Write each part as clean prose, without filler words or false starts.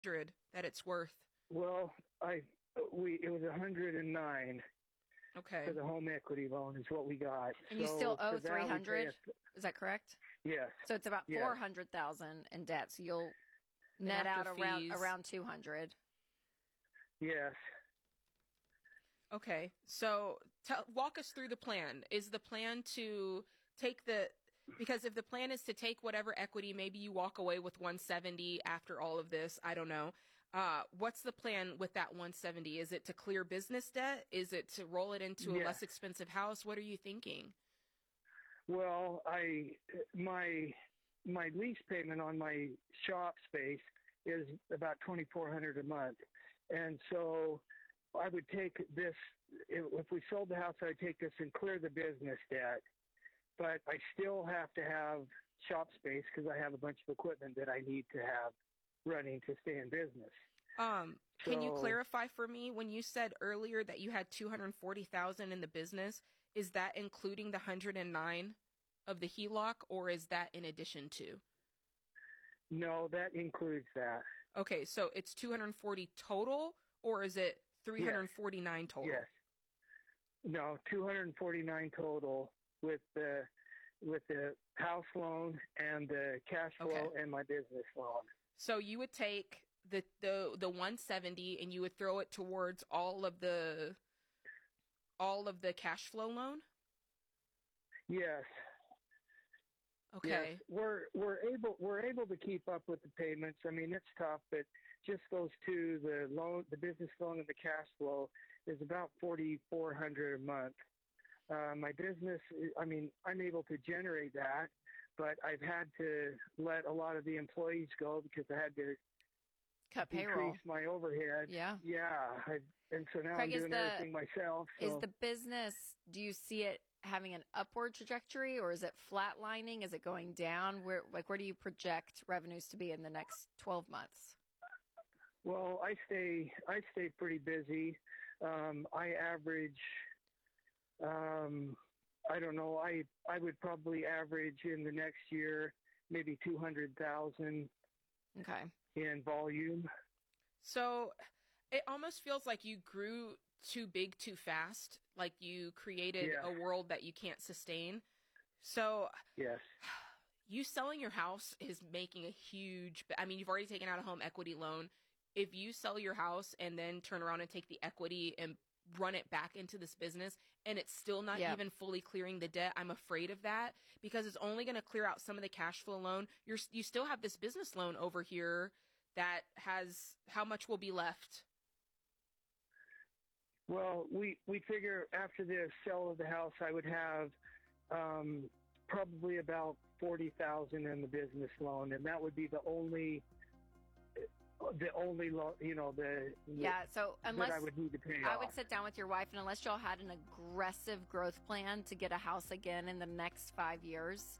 that it's worth? Well, it was 109 Okay. for the home equity loan is what we got. And you still owe 300. Is that correct? Yes. So it's about 400,000 in debt. So you'll net out around 200. Yes. Okay. So walk us through the plan. Is the plan to take because if the plan is to take whatever equity, maybe you walk away with 170 after all of this, I don't know. What's the plan with that 170? Is it to clear business debt? Is it to roll it into a less expensive house? What are you thinking? Well, my lease payment on my shop space is about $2,400 a month. And so I would take this, if we sold the house, I'd take this and clear the business debt. But I still have to have shop space because I have a bunch of equipment that I need to have running to stay in business. Can you clarify for me, when you said earlier that you had $240,000 in the business, is that including the 109 of the HELOC, or is that in addition to? No, that includes that. Okay, so it's 240 total, or is it 349 total? Yes. No, 249 total with the house loan and the cash flow and my business loan. So you would take the 170 and you would throw it towards all of the cash flow loan? Yes. Okay. Yes. We're able to keep up with the payments. I mean, it's tough, but just those two, the business loan and the cash flow, is about $4,400 a month. My business, I mean, I'm able to generate that, but I've had to let a lot of the employees go because I had to cut payroll, decrease my overhead. Yeah. And so now Craig, I'm doing everything myself. So. Is the business, do you see it having an upward trajectory, or is it flatlining? Is it going down? Where do you project revenues to be in the next 12 months? Well, I stay pretty busy. I average, I don't know, I would probably average in the next year maybe 200,000 in volume. So it almost feels like you grew too big too fast, like you created a world that you can't sustain. So yes, you selling your house is making a huge, I mean, you've already taken out a home equity loan. If you sell your house and then turn around and take the equity and run it back into this business and it's still not even fully clearing the debt, I'm afraid of that because it's only going to clear out some of the cash flow loan. You still have this business loan over here that has, how much will be left? Well, we figure after the sale of the house, I would have probably about $40,000 in the business loan, and that would be the only loan, So unless that I would need to pay I off. would sit down with your wife, and unless y'all had an aggressive growth plan to get a house again in the next 5 years,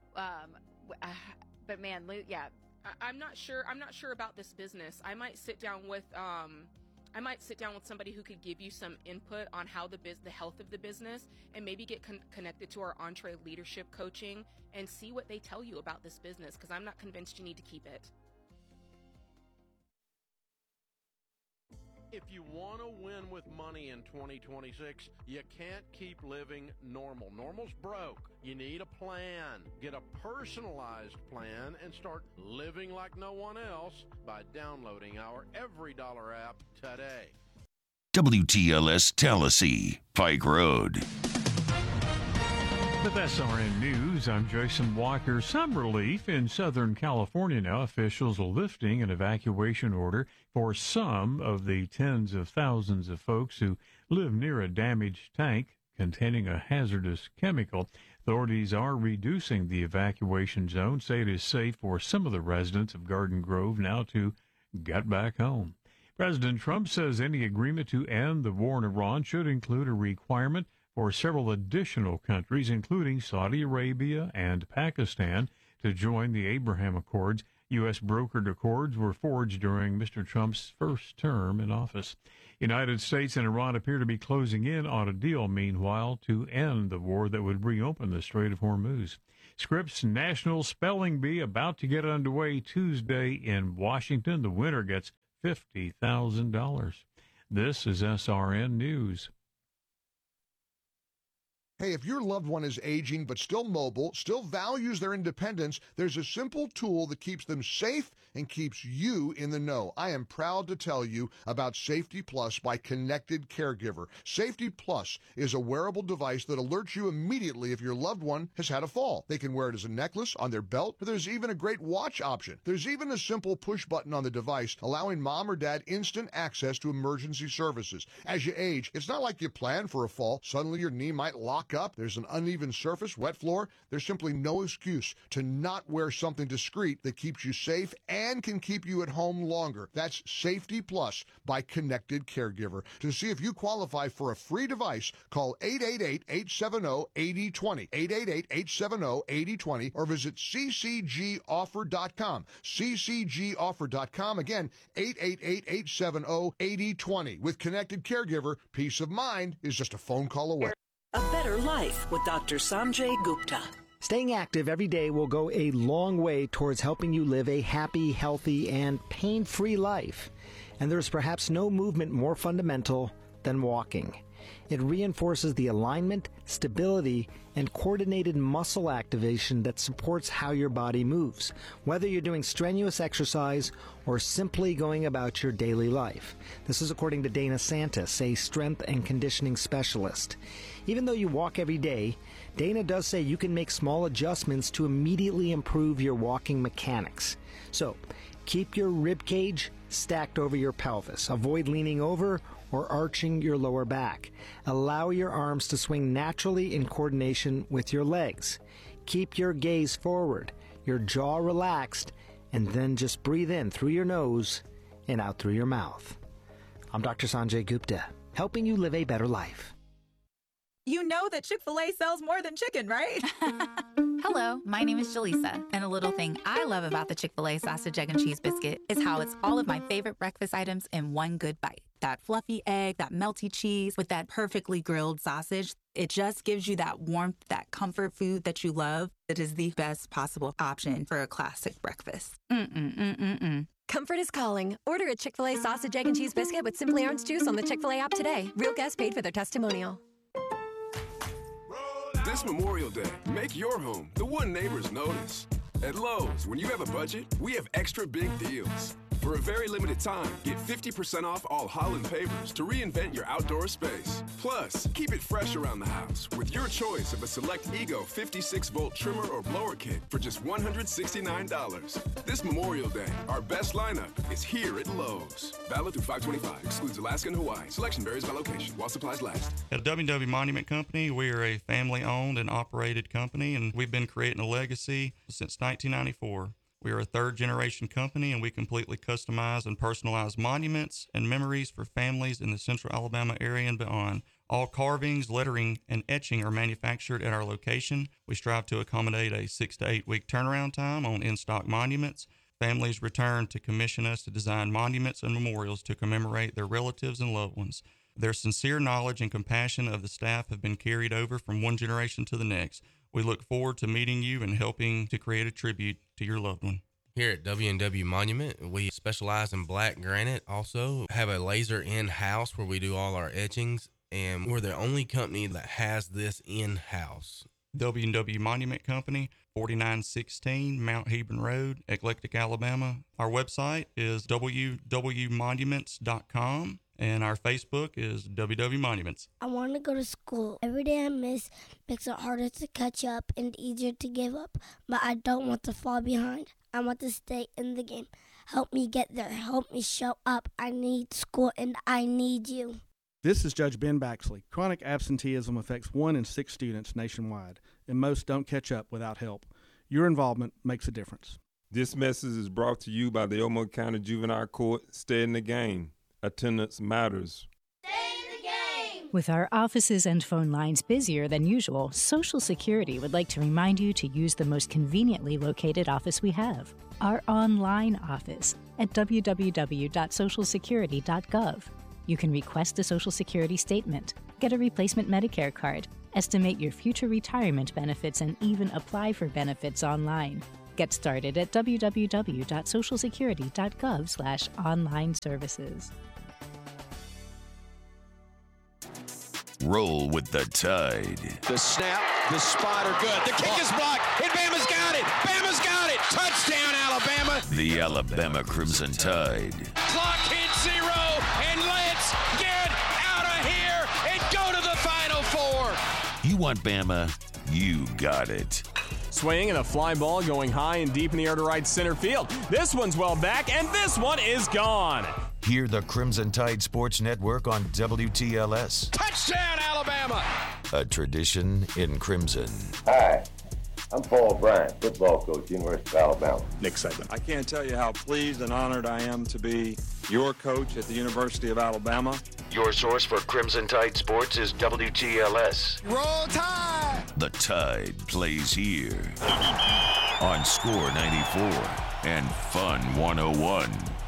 but man, I'm not sure about this business. I might sit down with somebody who could give you some input on how the health of the business, and maybe get connected to our Entre Leadership Coaching and see what they tell you about this business, because I'm not convinced you need to keep it. If you want to win with money in 2026, you can't keep living normal. Normal's broke. You need a plan. Get a personalized plan and start living like no one else by downloading our Every Dollar app today. WTLS Tallahassee, Pike Road. With SRN News, I'm Jason Walker. Some relief in Southern California now. Officials are lifting an evacuation order for some of the tens of thousands of folks who live near a damaged tank containing a hazardous chemical. Authorities are reducing the evacuation zone, say it is safe for some of the residents of Garden Grove now to get back home. President Trump says any agreement to end the war in Iran should include a requirement for several additional countries, including Saudi Arabia and Pakistan, to join the Abraham Accords. U.S. brokered accords were forged during Mr. Trump's first term in office. United States and Iran appear to be closing in on a deal, meanwhile, to end the war that would reopen the Strait of Hormuz. Scripps National Spelling Bee about to get underway Tuesday in Washington. The winner gets $50,000. This is SRN News. Hey, if your loved one is aging but still mobile, still values their independence, there's a simple tool that keeps them safe and keeps you in the know. I am proud to tell you about Safety Plus by Connected Caregiver. Safety Plus is a wearable device that alerts you immediately if your loved one has had a fall. They can wear it as a necklace, on their belt, or there's even a great watch option. There's even a simple push button on the device allowing mom or dad instant access to emergency services. As you age, it's not like you plan for a fall. Suddenly your knee might lock up. There's an uneven surface, wet floor. There's simply no excuse to not wear something discreet that keeps you safe and can keep you at home longer. That's Safety Plus by Connected Caregiver. To see if you qualify for a free device, call 888-870-8020, 888-870-8020, or visit ccgoffer.com, ccgoffer.com. Again, 888-870-8020. With Connected Caregiver, peace of mind is just a phone call away. A better life with Dr. Sanjay Gupta. Staying active every day will go a long way towards helping you live a happy, healthy, and pain-free life. And there's perhaps no movement more fundamental than walking. It reinforces the alignment, stability, and coordinated muscle activation that supports how your body moves, whether you're doing strenuous exercise or simply going about your daily life. This is according to Dana Santis, a strength and conditioning specialist. Even though you walk every day, Dana does say you can make small adjustments to immediately improve your walking mechanics. So, keep your rib cage stacked over your pelvis. Avoid leaning over or arching your lower back. Allow your arms to swing naturally in coordination with your legs. Keep your gaze forward, your jaw relaxed, and then just breathe in through your nose and out through your mouth. I'm Dr. Sanjay Gupta, helping you live a better life. You know that Chick-fil-A sells more than chicken, right? Hello, my name is Jaleesa, and a little thing I love about the Chick-fil-A sausage, egg, and cheese biscuit is how it's all of my favorite breakfast items in one good bite. That fluffy egg, that melty cheese with that perfectly grilled sausage. It just gives you that warmth, that comfort food that you love. It is the best possible option for a classic breakfast. Comfort is calling. Order a Chick-fil-A sausage, egg, and cheese biscuit with Simply Orange Juice on the Chick-fil-A app today. Real guests paid for their testimonial. This Memorial Day, make your home the one neighbors notice. At Lowe's, when you have a budget, we have extra big deals. For a very limited time, get 50% off all Holland pavers to reinvent your outdoor space. Plus, keep it fresh around the house with your choice of a select Ego 56-volt trimmer or blower kit for just $169. This Memorial Day, our best lineup is here at Lowe's. Valid through 5/25. Excludes Alaska and Hawaii. Selection varies by location while supplies last. At W&W Monument Company, we are a family-owned and operated company, and we've been creating a legacy since 1994. We are a third-generation company, and we completely customize and personalize monuments and memories for families in the central Alabama area and beyond. All carvings, lettering, and etching are manufactured at our location. We strive to accommodate a 6 to 8 week turnaround time on in-stock monuments. Families return to commission us to design monuments and memorials to commemorate their relatives and loved ones. Their sincere knowledge and compassion of the staff have been carried over from one generation to the next. We look forward to meeting you and helping to create a tribute to your loved one. Here at W&W Monument, we specialize in black granite. Also have a laser in-house where we do all our etchings, and we're the only company that has this in-house. W&W Monument Company, 4916 Mount Hebron Road, Eclectic, Alabama. Our website is www.monuments.com. And our Facebook is WW Monuments. I want to go to school. Every day I miss makes it harder to catch up and easier to give up. But I don't want to fall behind. I want to stay in the game. Help me get there. Help me show up. I need school and I need you. This is Judge Ben Baxley. Chronic absenteeism affects 1 in 6 students nationwide, and most don't catch up without help. Your involvement makes a difference. This message is brought to you by the Elmo County Juvenile Court. Stay in the game. Attendance matters. With our offices and phone lines busier than usual, Social Security would like to remind you to use the most conveniently located office we have, our online office at www.socialsecurity.gov. You can request a Social Security statement, get a replacement Medicare card, Estimate your future retirement benefits and even apply for benefits online. Get started at www.socialsecurity.gov/online services. Roll with the Tide. The snap, the spider, good. The kick is blocked, and Bama's got it. Bama's got it. Touchdown, Alabama. The Alabama Crimson Tide. Clock hits 0, and let's get out of here and go to the Final Four. You want Bama? You got it. Swing and a fly ball going high and deep in the air to right center field. This one's well back, and this one is gone. Hear the Crimson Tide Sports Network on WTLS. Touchdown, Alabama! A tradition in Crimson. Hi, I'm Paul Bryant, football coach, University of Alabama. Nick Saban. I can't tell you how pleased and honored I am to be your coach at the University of Alabama. Your source for Crimson Tide Sports is WTLS. Roll Tide! The Tide plays here on Score 94 and Fun 101.